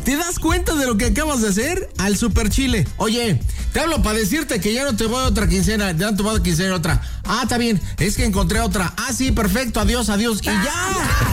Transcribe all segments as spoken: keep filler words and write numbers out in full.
¿Te das cuenta de lo que acabas de hacer? Al super chile. Oye, te hablo para decirte que ya no te voy a otra quincena, ya no te voy a quincena otra. Ah, está bien, es que encontré otra. Ah, sí, perfecto, adiós, adiós. Y ya.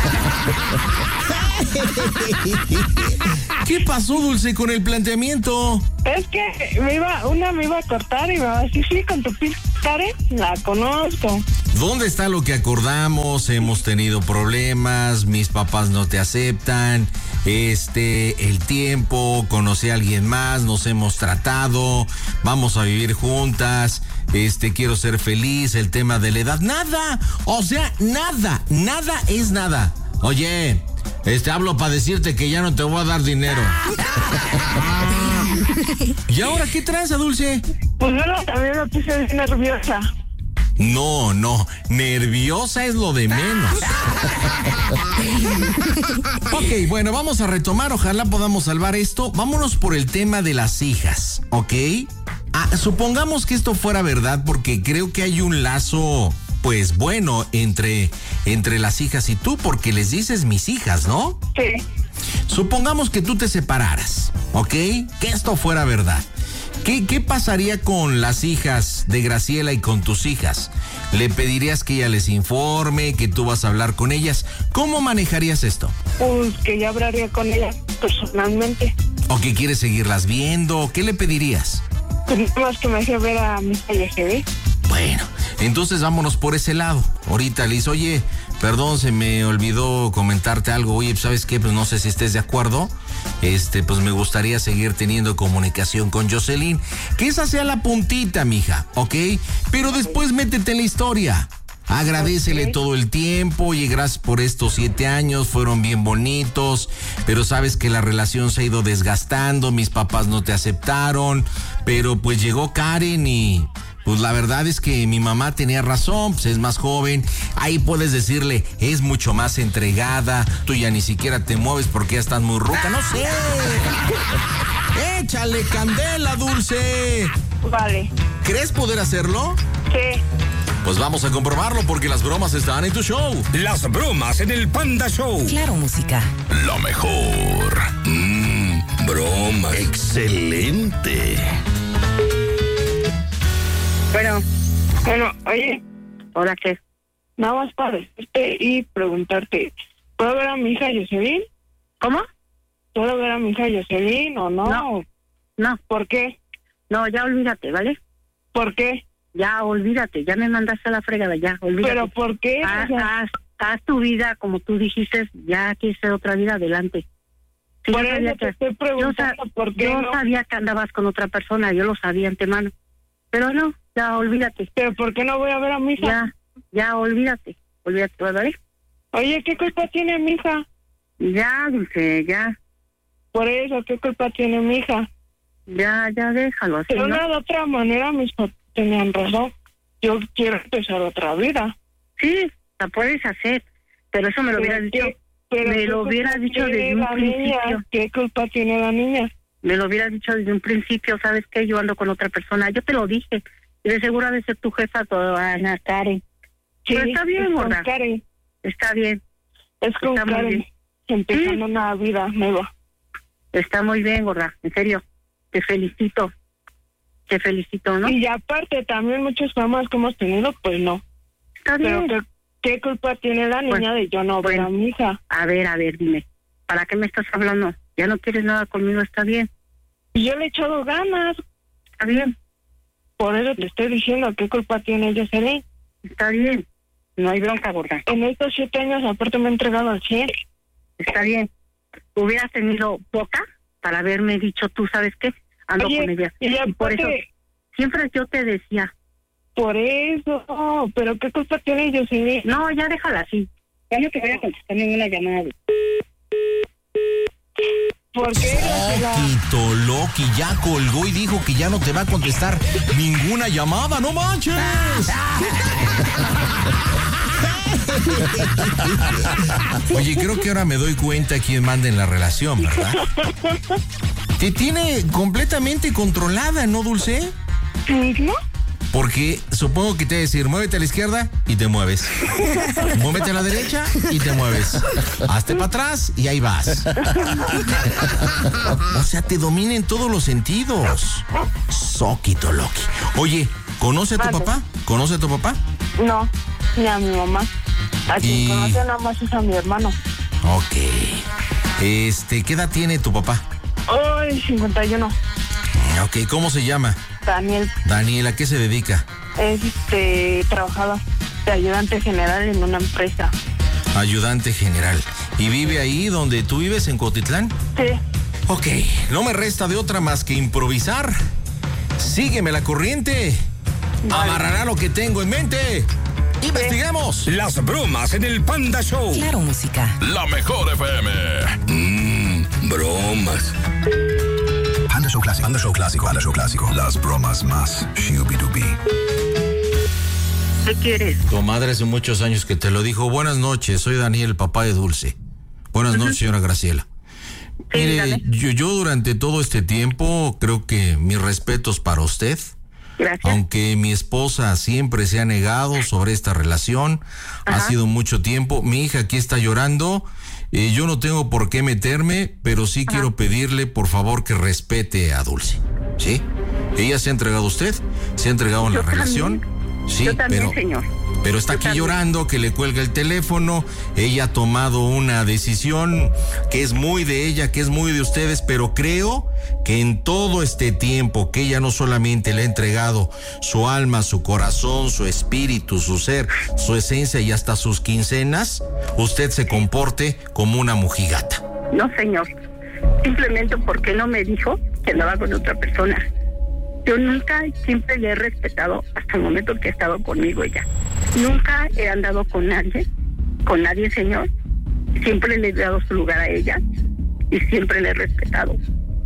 ¿Qué pasó, Dulce, con el planteamiento? Es que me iba, una me iba a cortar y me va a decir, sí, con tu Karen, la conozco. ¿Dónde está lo que acordamos? Hemos tenido problemas, mis papás no te aceptan, este, el tiempo, conocí a alguien más, nos hemos tratado, vamos a vivir juntas, este, quiero ser feliz, el tema de la edad, nada, o sea, nada, nada es nada. Oye, este, hablo para decirte que ya no te voy a dar dinero. ¿Y ahora qué tranza, Dulce? Pues bueno, también me puse bien nerviosa. No, no, nerviosa es lo de menos. Ok, bueno, vamos a retomar, ojalá podamos salvar esto. Vámonos por el tema de las hijas, ¿ok? Ah, supongamos que esto fuera verdad, porque creo que hay un lazo, pues bueno, entre, entre las hijas y tú, porque les dices mis hijas, ¿no? Sí. Supongamos que tú te separaras, ¿ok? Que esto fuera verdad. ¿Qué, ¿Qué pasaría con las hijas de Graciela y con tus hijas? ¿Le pedirías que ella les informe, que tú vas a hablar con ellas? ¿Cómo manejarías esto? Pues que ya hablaría con ellas personalmente. ¿O que quieres seguirlas viendo? ¿Qué le pedirías? Pues nada más que me deje ver a mi fallecida. Bueno, entonces vámonos por ese lado. Ahorita le dices, oye, perdón, se me olvidó comentarte algo. Oye, ¿sabes qué? Pues no sé si estés de acuerdo. Este, pues me gustaría seguir teniendo comunicación con Jocelyn. Que esa sea la puntita, mija, ¿ok? Pero después métete en la historia. Agradécele okay. todo el tiempo. Oye, gracias por estos siete años, fueron bien bonitos, pero sabes que la relación se ha ido desgastando, mis papás no te aceptaron, pero pues llegó Karen y pues la verdad es que mi mamá tenía razón, pues es más joven. Ahí puedes decirle, es mucho más entregada, tú ya ni siquiera te mueves porque ya estás muy ruca, no sé. Échale candela, Dulce. Vale. ¿Crees poder hacerlo? Sí. Pues vamos a comprobarlo porque las bromas están en tu show. Las bromas en el Panda Show. Claro, música. Lo mejor. Mmm, broma. Excelente. Bueno, bueno, oye, ¿ahora qué? Nada más para decirte y preguntarte, ¿puedo ver a mi hija Jocelyn? ¿Cómo? ¿Puedo ver a mi hija Jocelyn o no? No, no. ¿Por qué? No, ya olvídate, ¿vale? ¿Por qué? Ya olvídate, ya me mandaste a la fregada, ya, olvídate. ¿Pero por qué? Haz, O sea, haz, haz tu vida, como tú dijiste, ya quieres hacer otra vida, adelante. Sí, por yo eso sabía te que- estoy preguntando, yo, sa- ¿por qué yo no? sabía que andabas con otra persona, yo lo sabía antemano. Pero no, ya olvídate. ¿Pero por qué no voy a ver a mi hija? Ya, ya olvídate, olvídate, ¿vale? Oye, ¿qué culpa tiene mi hija? Ya, Dulce, ya, Por eso, ¿qué culpa tiene mi hija? ya, ya déjalo así, De ¿no? una de otra manera mis papás tenían razón. Yo quiero empezar otra vida. Sí, la puedes hacer, pero eso me lo hubieras Pero dicho, qué- pero me ¿qué lo culpa hubieras dicho tiene desde un la niña? principio. ¿Qué culpa tiene la niña? Me lo hubieras dicho desde un principio, ¿sabes qué? Yo ando con otra persona, yo te lo dije, y de seguro ha de ser tu jefa, toda Ana Karen. Sí, Pero está bien, es con gorda. Karen. Está bien, Es con Está muy Karen. bien. Empezando Sí. una vida nueva. está muy bien, gorda, en serio, te felicito, te felicito, ¿no? Y aparte, también muchos mamás que hemos tenido, pues no. Está Pero bien. ¿qué, qué culpa tiene la niña Bueno, de yo no ver bueno. a mi hija? A ver, a ver, dime, ¿para qué me estás hablando? ¿Ya no quieres nada conmigo? Está bien, Y yo le he echado ganas. está bien, Por eso te estoy diciendo, ¿qué culpa tiene Jocelyn? está bien, no hay bronca, gorda, En estos siete años, aparte, me he entregado al cien. está bien. Hubieras tenido boca para haberme dicho, tú sabes qué, ando Oye, con ella. y Y por eso, aparte, siempre yo te decía, por eso, no, pero ¿qué culpa tiene Jocelyn? no, ya déjala así. Ya no te voy a contestar ninguna llamada. ¿Por qué? La- Loquito, Loki, ya colgó y dijo que ya no te va a contestar ninguna llamada, ¡no manches! Oye, creo que ahora me doy cuenta quién manda en la relación, ¿verdad? Te tiene completamente controlada, ¿no, Dulce? ¿Mismo? Porque supongo que te va a decir, muévete a la izquierda y te mueves. Muévete a la derecha y te mueves. Hazte para atrás y ahí vas. O sea, te domina en todos los sentidos. Soquito Loki. Oye, ¿conoce a tu Vale. papá? ¿Conoce a tu papá? No, ni a mi mamá. A quien Y- conoce nada más es a mi hermano. Ok. Este, ¿qué edad tiene tu papá? Ay, cincuenta y uno. Ok, ¿cómo se llama? Daniel Daniel, ¿a qué se dedica? es este trabajador de ayudante general en una empresa. Ayudante general. ¿Y vive ahí donde tú vives, en Cuautitlán? Sí. Ok, no me resta de otra más que improvisar. Sígueme la corriente. Amarrará lo que tengo en mente. ¡Investigamos! Las bromas en el Panda Show. Claro, música. La mejor F M. Mmm, bromas. Panda Show Clásico. Panda Show Clásico. Panda Show Clásico. Las bromas más shubidubi. ¿Qué quieres? Tu madre hace muchos años que te lo dijo. Buenas noches, soy Daniel, papá de Dulce. Buenas noches, señora Graciela. Sí, Mire, dígame. yo, yo durante todo este tiempo creo que mis respetos para usted. Gracias. Aunque mi esposa siempre se ha negado sobre esta relación, ha Ajá. sido mucho tiempo. Mi hija aquí está llorando. Eh, yo no tengo por qué meterme, pero sí quiero pedirle, por favor, que respete a Dulce. ¿Sí? Ella se ha entregado a usted, se ha entregado en Yo la relación. también. Sí, Yo también, pero, señor. pero está Yo aquí también. llorando, que le cuelga el teléfono. Ella ha tomado una decisión que es muy de ella, que es muy de ustedes, pero creo que en todo este tiempo que ella no solamente le ha entregado su alma, su corazón, su espíritu, su ser, su esencia y hasta sus quincenas, usted se comporte como una mojigata. No, señor. Simplemente porque no me dijo que andaba con otra persona. Yo nunca, siempre le he respetado hasta el momento que ha estado conmigo ella. Nunca he andado con nadie, con nadie, señor. Siempre le he dado su lugar a ella y siempre le he respetado.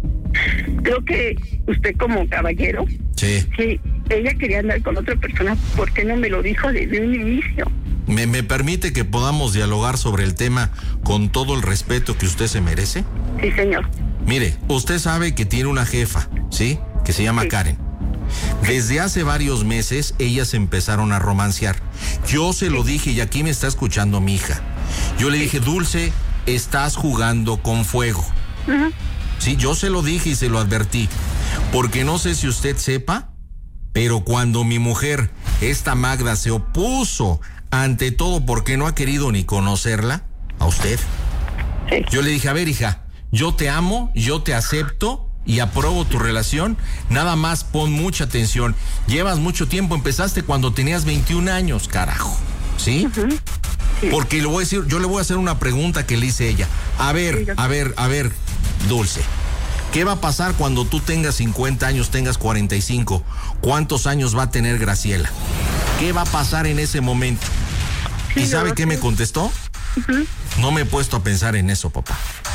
Creo que usted como caballero, Sí. si ella quería andar con otra persona, ¿por qué no me lo dijo desde un inicio? ¿Me, me permite que podamos dialogar sobre el tema con todo el respeto que usted se merece? Sí, señor. Mire, usted sabe que tiene una jefa, ¿sí? Que se llama Sí. Karen. Desde hace varios meses ellas empezaron a romancear. Yo se lo dije y aquí me está escuchando mi hija. Yo le dije, Dulce, estás jugando con fuego. Ujú. Sí, yo se lo dije y se lo advertí. Porque no sé si usted sepa, pero cuando mi mujer, esta Magda, se opuso ante todo porque no ha querido ni conocerla, a usted, Sí. yo le dije, a ver, hija, yo te amo, yo te acepto y apruebo tu relación, nada más pon mucha atención. Llevas mucho tiempo, empezaste cuando tenías veintiún años, carajo, ¿sí? Sí. Porque le voy a decir, yo le voy a hacer una pregunta que le hice ella. A ver, Sí, yo- a ver, a ver, Dulce, ¿qué va a pasar cuando tú tengas cincuenta años, tengas cuarenta y cinco? ¿Cuántos años va a tener Graciela? ¿Qué va a pasar en ese momento? Sí, ¿Y yo sabe lo qué sé. me contestó? No me he puesto a pensar en eso, papá.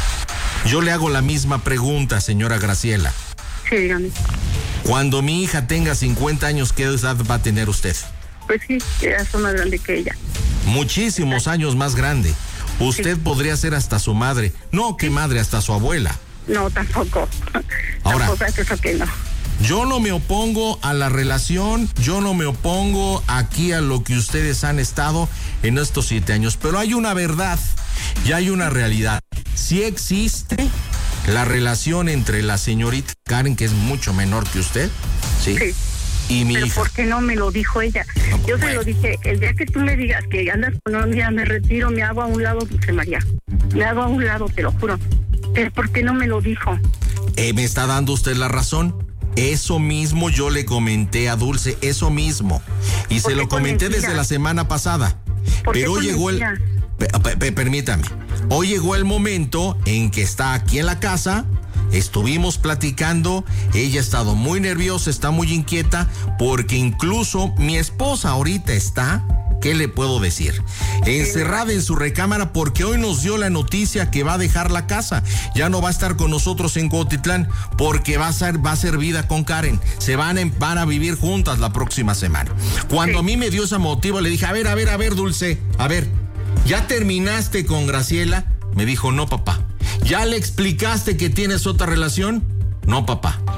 Yo le hago la misma pregunta, señora Graciela. Sí, dígame. Cuando mi hija tenga cincuenta años, ¿qué edad va a tener usted? Pues sí, ya son más grande que ella. Muchísimos años más grande. Usted podría ser hasta su madre. No, que madre, hasta su abuela. No, tampoco. Ahora. Tampoco es eso que no. Yo no me opongo a la relación, yo no me opongo aquí a lo que ustedes han estado en estos siete años, pero hay una verdad y hay una realidad. Sí existe la relación entre la señorita Karen, que es mucho menor que usted, ¿sí? Sí. Y mi Pero hija. ¿por qué no me lo dijo ella? No, Yo se bueno. lo dije, el día que tú me digas que andas con un día me retiro, me hago a un lado, Dulce María. Me hago a un lado, te lo juro. Pero ¿por qué no me lo dijo? Eh, me está dando usted la razón. Eso mismo yo le comenté a Dulce, eso mismo. Y ¿Por se qué lo con comenté mentiras? desde la semana pasada. ¿Por qué Pero con llegó el... mentiras? Pe- pe- pe- permítame. Hoy llegó el momento en que está aquí en la casa. Estuvimos platicando, ella ha estado muy nerviosa, está muy inquieta, porque incluso mi esposa ahorita está, ¿qué le puedo decir? Encerrada en su recámara porque hoy nos dio la noticia que va a dejar la casa. Ya no va a estar con nosotros en Cuautitlán porque va a ser, va a ser vida con Karen. Se van a, van a vivir juntas la próxima semana. Cuando a mí me dio ese motivo, le dije, a ver, a ver, a ver, Dulce, a ver, ¿ya terminaste con Graciela? Me dijo, no, papá. ¿Ya le explicaste que tienes otra relación? No, papá.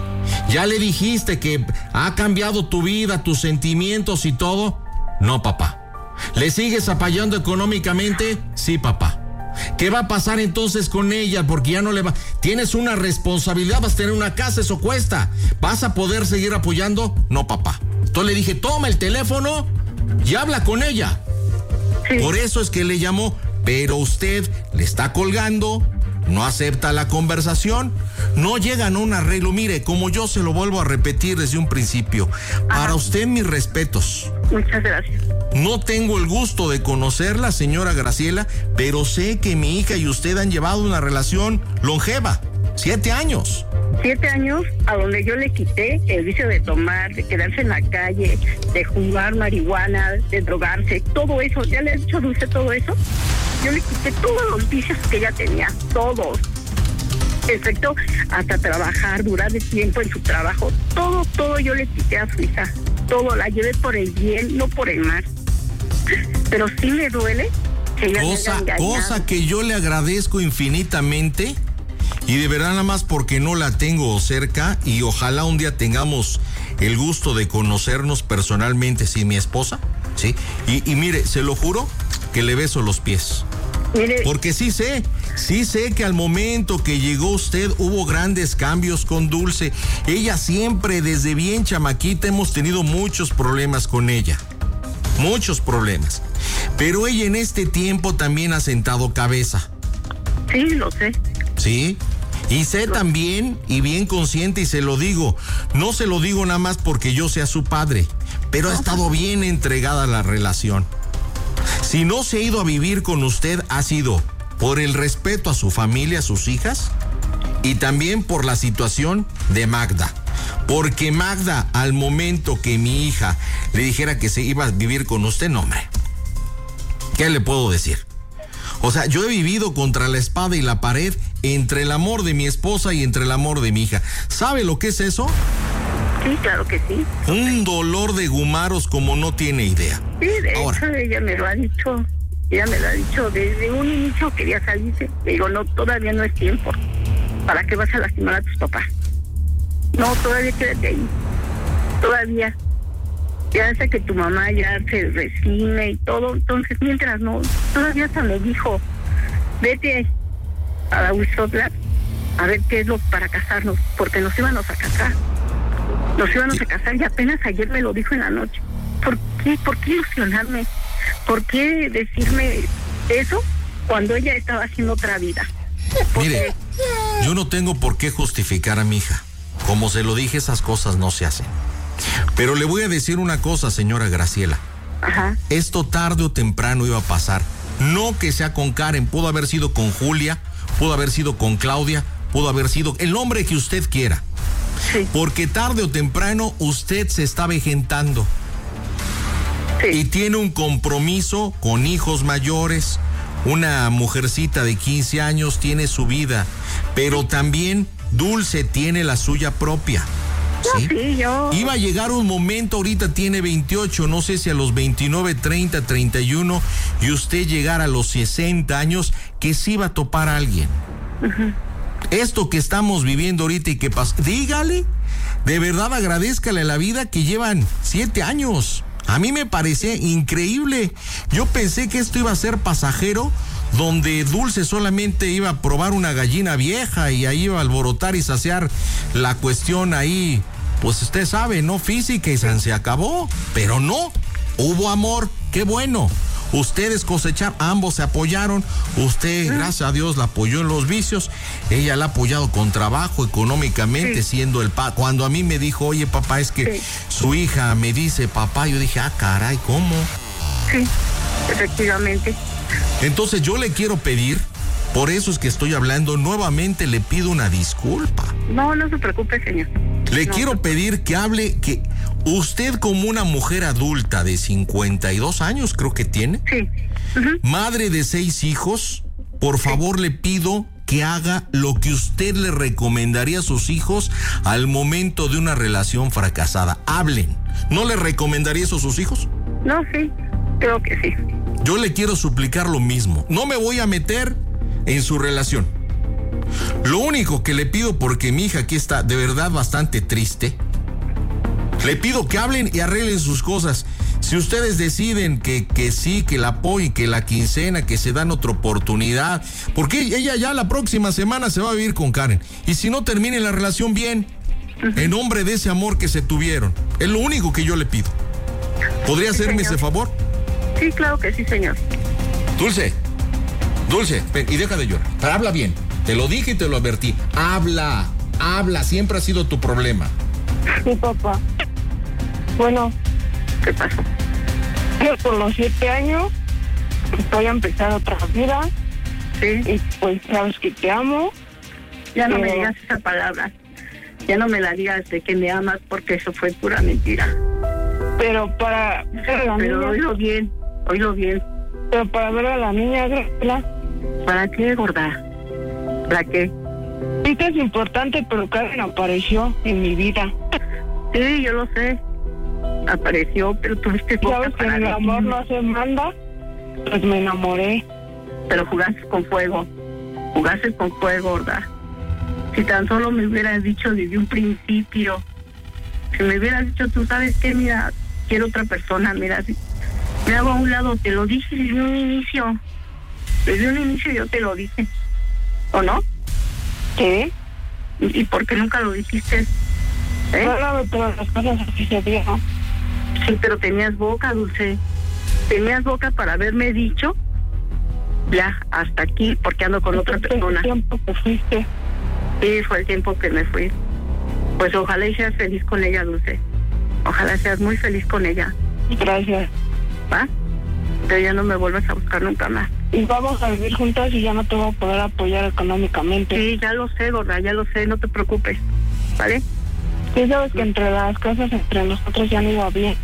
¿Ya le dijiste que ha cambiado tu vida, tus sentimientos y todo? No, papá. ¿Le sigues apoyando económicamente? Sí, papá. ¿Qué va a pasar entonces con ella? Porque ya no le va... Tienes una responsabilidad, vas a tener una casa, eso cuesta. ¿Vas a poder seguir apoyando? No, papá. Entonces le dije, toma el teléfono y habla con ella. Sí. Por eso es que le llamó, pero usted le está colgando, no acepta la conversación, no llegan a un arreglo. Mire, como yo se lo vuelvo a repetir desde un principio, Ajá. para usted mis respetos. Muchas gracias. No tengo el gusto de conocerla, señora Graciela, pero sé que mi hija y usted han llevado una relación longeva, siete años. Siete años a donde yo le quité el vicio de tomar, de quedarse en la calle, de jugar marihuana, de drogarse, todo eso. ¿Ya le he dicho a Dulce todo eso? Yo le quité todos los vicios que ella tenía, todos. Excepto hasta trabajar, durar de tiempo en su trabajo. Todo, todo yo le quité a su hija. Todo, la llevé por el bien, no por el mal. Pero sí me duele que ella cosa, me haya cosa que yo le agradezco infinitamente. Y de verdad nada más porque no la tengo cerca y ojalá un día tengamos el gusto de conocernos personalmente, sí, mi esposa, sí. Y, y mire, se lo juro que le beso los pies. Mire. Porque sí sé, sí sé que al momento que llegó usted hubo grandes cambios con Dulce. Ella siempre, desde bien chamaquita, hemos tenido muchos problemas con ella. Muchos problemas. Pero ella en este tiempo también ha sentado cabeza. Sí, lo sé. Sí, y sé también, y bien consciente, y se lo digo, no se lo digo nada más porque yo sea su padre, pero ha estado bien entregada a la relación. Si no se ha ido a vivir con usted, ha sido por el respeto a su familia, a sus hijas, y también por la situación de Magda. Porque Magda, al momento que mi hija le dijera que se iba a vivir con usted, no, hombre, ¿qué le puedo decir? O sea, yo he vivido contra la espada y la pared entre el amor de mi esposa y entre el amor de mi hija. ¿Sabe lo que es eso? Sí, claro que sí. Un dolor de gumaros como no tiene idea. Sí, de Ahora. hecho ella me lo ha dicho. Ella me lo ha dicho desde un inicio, quería salirse. Le digo, no, todavía no es tiempo. ¿Para qué vas a lastimar a tus papás? No, todavía quédate ahí. Todavía. Ya hasta que tu mamá ya se resigne y todo, entonces mientras no, todavía hasta me dijo, vete a la Huizotla a ver qué es lo para casarnos, porque nos íbamos a casar, nos íbamos a casar y apenas ayer me lo dijo en la noche. ¿Por qué? ¿Por qué ilusionarme? ¿Por qué decirme eso cuando ella estaba haciendo otra vida? Porque... Mire, yo no tengo por qué justificar a mi hija. Como se lo dije, esas cosas no se hacen. Pero le voy a decir una cosa, señora Graciela. Ajá. Esto tarde o temprano iba a pasar. No que sea con Karen, pudo haber sido con Julia, pudo haber sido con Claudia, pudo haber sido el nombre que usted quiera. Sí. Porque tarde o temprano usted se está vejentando. Sí. Y tiene un compromiso con hijos mayores. Una mujercita de quince años tiene su vida, pero también Dulce tiene la suya propia. ¿Sí? Sí, yo... Iba a llegar un momento, ahorita tiene veintiocho, no sé si a los veintinueve, treinta, treinta y uno, y usted llegara a los sesenta años, que sí iba a topar a alguien. Uh-huh. Esto que estamos viviendo ahorita y que pasa, dígale, de verdad agradézcale a la vida que llevan siete años. A mí me parecía increíble. Yo pensé que esto iba a ser pasajero, donde Dulce solamente iba a probar una gallina vieja y ahí iba a alborotar y saciar la cuestión ahí, pues usted sabe, ¿no? Física, y se acabó. Pero no, hubo amor, qué bueno. Ustedes cosecharon, ambos se apoyaron. Usted, gracias a Dios, la apoyó en los vicios. Ella la ha apoyado con trabajo, económicamente, sí. siendo el papá. Cuando a mí me dijo, oye, papá, es que sí. su hija me dice, papá, yo dije, ah, caray, ¿cómo? Sí, efectivamente. Entonces yo le quiero pedir, por eso es que estoy hablando, nuevamente le pido una disculpa. No, no se preocupe, señor. Le no, quiero no. pedir que hable, que usted como una mujer adulta de cincuenta y dos años, creo que tiene. Sí. Uh-huh. Madre de seis hijos, por favor sí. le pido que haga lo que usted le recomendaría a sus hijos al momento de una relación fracasada. Hablen. ¿No le recomendaría eso a sus hijos? No, sí, creo que sí. Yo le quiero suplicar lo mismo. No me voy a meter en su relación. Lo único que le pido, porque mi hija aquí está de verdad bastante triste, le pido que hablen y arreglen sus cosas. Si ustedes deciden que, que sí, que la apoyen, que la quincena, que se dan otra oportunidad, porque ella ya la próxima semana se va a vivir con Karen. Y si no, terminen la relación bien, en nombre de ese amor que se tuvieron. Es lo único que yo le pido. ¿Podría sí, hacerme señor. ese favor? Sí, claro que sí, señor. Dulce, Dulce, ven, y deja de llorar. Pero habla bien. Te lo dije y te lo advertí. Habla, habla. Siempre ha sido tu problema. Sí, papá. Bueno, ¿qué pasó? Yo por los siete años voy a empezar otra vida. Sí. Y pues sabes que te amo. Ya no pero... me digas esa palabra. Ya no me la digas de que me amas, porque eso fue pura mentira. Pero para ver a la Pero niña... oílo bien, oílo bien. Pero para ver a la niña, ¿verdad? ¿Para qué, gorda? ¿Para qué? Sí que es importante, pero Karen apareció en mi vida. Sí, yo lo sé. Apareció, pero tuviste boca ¿sabes para que el amor no se manda? Pues me enamoré. Pero jugaste con fuego. Jugaste con fuego, gorda. Si tan solo me hubieras dicho desde un principio, si me hubieras dicho, tú sabes qué, mira, quiero otra persona, mira, me hago a un lado, te lo dije desde un inicio. Desde un inicio yo te lo dije. ¿O no? ¿Qué? ¿Y, y por qué nunca lo dijiste? ¿Eh? No, no, pero las cosas así se dieron. Sí, pero tenías boca, Dulce. Tenías boca para haberme dicho, ya, hasta aquí, porque ando con otra persona. El tiempo que fuiste. Sí, fue el tiempo que me fui. Pues ojalá y seas feliz con ella, Dulce. Ojalá seas muy feliz con ella. Gracias. ¿Va? Pero ya no me vuelvas a buscar nunca más. Y vamos a vivir juntas y ya no te voy a poder apoyar económicamente. Sí, ya lo sé, gorda, ya lo sé, no te preocupes. ¿Vale? Sí, sabes que entre las cosas entre nosotros ya no iba bien.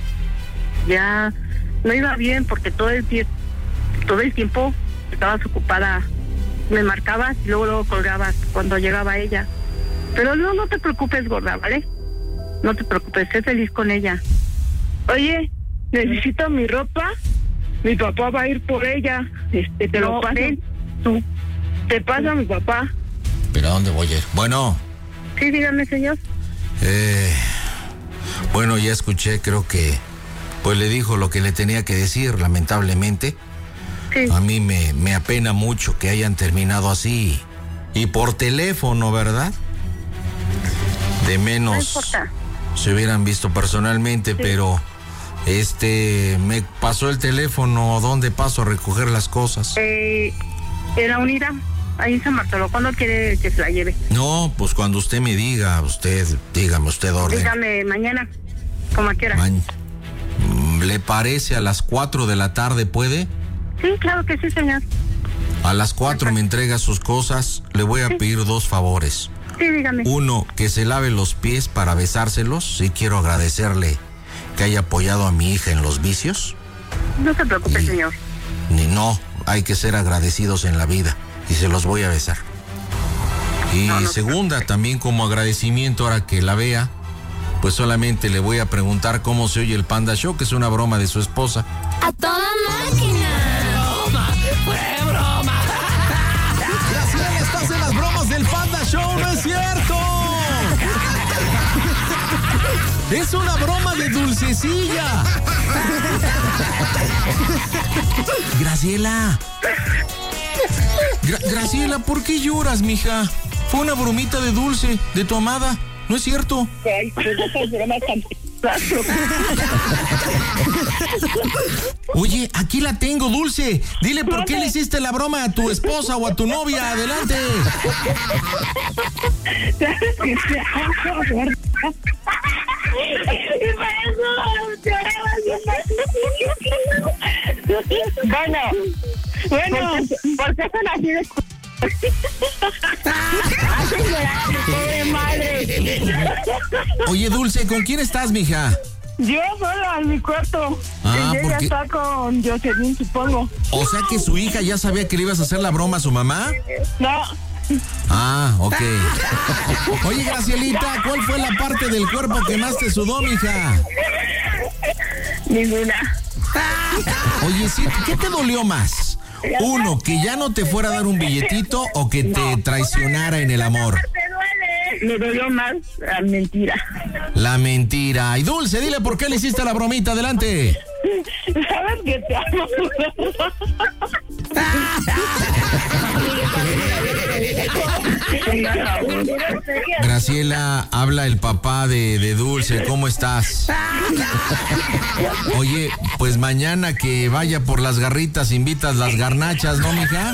Ya no iba bien porque todo el tiempo, todo el tiempo estabas ocupada. Me marcabas y luego luego colgabas cuando llegaba ella. Pero no, no te preocupes, gorda, ¿vale? No te preocupes, sé feliz con ella. Oye, necesito mi ropa. Mi papá va a ir por ella. Este, te no, lo paso. Ven, tú. Te pasa mi papá. ¿Pero a dónde voy a ir? Bueno. Sí, dígame, señor. Eh, bueno, ya escuché, creo que pues le dijo lo que le tenía que decir, lamentablemente. Sí. A mí me, me apena mucho que hayan terminado así. Y por teléfono, ¿verdad? De menos No importa. se hubieran visto personalmente, sí. Pero este me pasó el teléfono. ¿Dónde paso a recoger las cosas? Eh, en la unidad, ahí en San Bartolo. ¿Cuándo quiere que se la lleve? No, pues cuando usted me diga, usted, dígame usted orden. Dígame mañana, como quiera. Ma- ¿Le parece a las cuatro de la tarde, puede? Sí, claro que sí, señor. A las cuatro me entrega sus cosas. Le voy a sí. pedir dos favores. Sí, dígame. Uno, que se lave los pies para besárselos. Sí, quiero agradecerle que haya apoyado a mi hija en los vicios. No se preocupe, y, señor. Ni no, hay que ser agradecidos en la vida. Y se los voy a besar. Y no, no segunda, también como agradecimiento, ahora que la vea, pues solamente le voy a preguntar cómo se oye el Panda Show, que es una broma de su esposa. ¡A toda máquina! ¡Fue broma! Graciela, estás en las bromas del Panda Show, ¿no es cierto? Es una broma de dulcecilla. Graciela. Gra- Graciela, ¿por qué lloras, mija? Fue una bromita de Dulce, de tu amada, ¿no es cierto? Ay, pues esas bromas tan... Oye, aquí la tengo, Dulce. Dile por qué le hiciste la broma a tu esposa o a tu novia. Adelante. Bueno, bueno, ¿por qué son así de... Hacen llorar, pobre madre. Oye, Dulce, ¿con quién estás, mija? Yo sola en mi cuarto. Ah, ella porque... está con Jocelyn, supongo. O sea que su hija ya sabía que le ibas a hacer la broma a su mamá. No. Ah, ok. Oye, Gracielita, ¿cuál fue la parte del cuerpo que más te sudó, mija? Ninguna. Oye, sí, ¿qué te dolió más? Uno, que ya no te fuera a dar un billetito o que te traicionara en el amor. Me dolió más la mentira. La mentira. Y Dulce, dile por qué le hiciste la bromita. Adelante. ¿Sabes que te amo? Graciela, habla el papá de, de Dulce. ¿Cómo estás? Oye, pues mañana que vaya por las garritas, invitas las garnachas, ¿no, mija?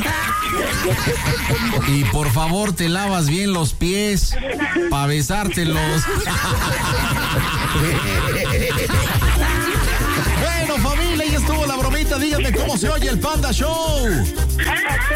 Y por favor te lavas bien los pies para besártelos. Bueno, familia, ya estuvo la bromita. Díganme cómo se oye el Panda Show.